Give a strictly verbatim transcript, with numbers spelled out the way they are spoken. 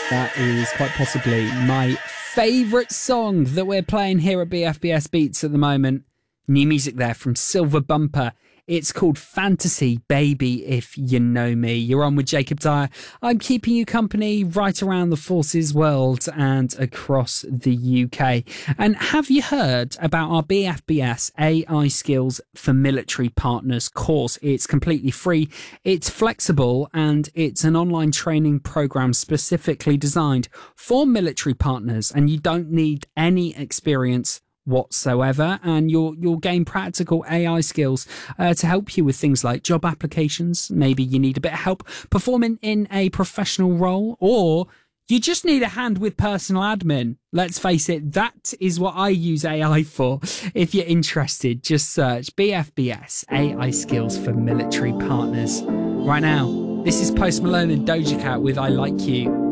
That is quite possibly my favourite song that we're playing here at B F B S Beats at the moment. New music there from Silver Bumper. It's called Fantasy Baby, if you know me. You're on with Jacob Dyer. I'm keeping you company right around the Forces world and across the U K. And have you heard about our B F B S A I Skills for Military Partners course? It's completely free, it's flexible, and it's an online training program specifically designed for military partners. And you don't need any experience whatsoever, and you'll you'll gain practical A I skills uh, to help you with things like job applications. Maybe you need a bit of help performing in a professional role, or you just need a hand with personal admin. Let's face it, that is what I use A I for. If you're interested, just search B F B S A I Skills for Military Partners. Right now, this is Post Malone and Doja Cat with I Like You.